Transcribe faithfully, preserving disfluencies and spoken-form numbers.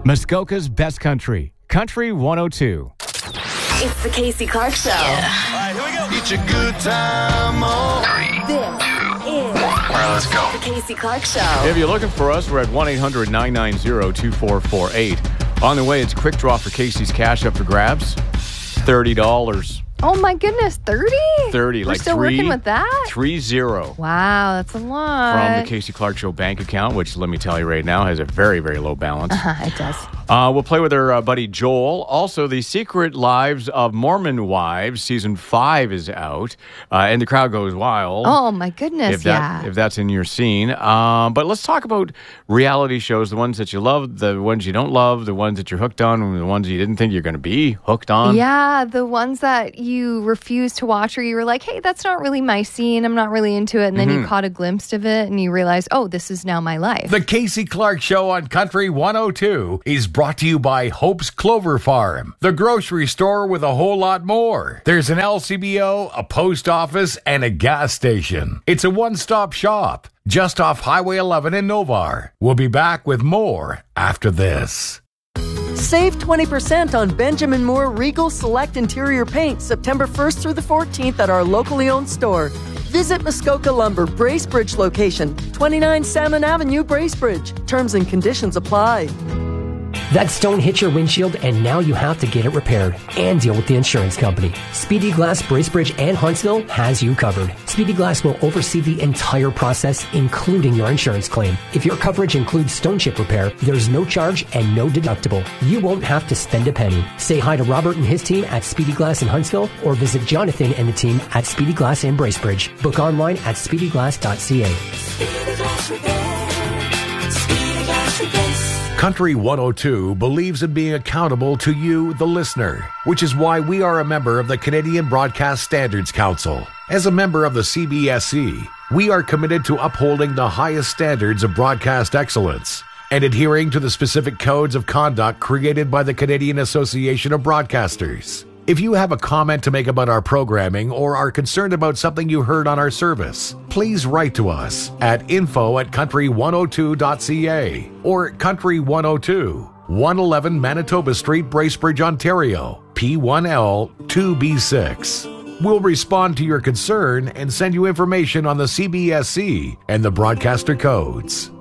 Muskoka's best country, Country one oh two. It's the Casey Clark Show. Yeah. All right, here we go. It's a good time. Oh. This is All right, let's go. the Casey Clark Show. If you're looking for us, we're at one eight hundred nine nine zero two four four eight. On the way, it's a quick draw for Casey's Cash up for grabs. thirty dollars. Oh my goodness, thirty? thirty, We're like still three, working with that? Three zero. Wow, that's a lot. From the Casey Clark Show bank account, which, let me tell you right now, has a very, very low balance. Uh-huh, it does. Uh, we'll play with our uh, buddy Joel. Also, The Secret Lives of Mormon Wives, Season five is out, uh, and the crowd goes wild. Oh my goodness, if that, yeah. If that's in your scene. Um, but let's talk about reality shows, the ones that you love, the ones you don't love, the ones that you're hooked on, and the ones you didn't think you're going to be hooked on. Yeah, the ones that you refused to watch, or you were like, hey, that's not really my scene, I'm not really into it, and then Mm-hmm. you caught a glimpse of it, and you realized, oh, this is now my life. The Casey Clark Show on Country one oh two is brought to you by Hope's Clover Farm, the grocery store with a whole lot more. There's an L C B O, a post office, and a gas station. It's a one-stop shop just off Highway eleven in Novar. We'll be back with more after this. Save twenty percent on Benjamin Moore Regal Select Interior Paint September first through the fourteenth at our locally owned store. Visit Muskoka Lumber Bracebridge location, twenty-nine Salmon Avenue, Bracebridge. Terms and conditions apply. That stone hit your windshield and now you have to get it repaired and deal with the insurance company. Speedy Glass Bracebridge and Huntsville has you covered. Speedy Glass will oversee the entire process, including your insurance claim. If your coverage includes stone chip repair, there's no charge and no deductible. You won't have to spend a penny. Say hi to Robert and his team at Speedy Glass in Huntsville or visit Jonathan and the team at Speedy Glass in Bracebridge. Book online at speedy glass dot c a. Speedy Glass Repair. Speedy Glass Repair. Country one oh two believes in being accountable to you, the listener, which is why we are a member of the Canadian Broadcast Standards Council. As a member of the C B S C, we are committed to upholding the highest standards of broadcast excellence and adhering to the specific codes of conduct created by the Canadian Association of Broadcasters. If you have a comment to make about our programming or are concerned about something you heard on our service, please write to us at info at country one oh two dot c a or Country one oh two, one eleven Manitoba Street, Bracebridge, Ontario, P one L two B six. We'll respond to your concern and send you information on the C B S C and the broadcaster codes.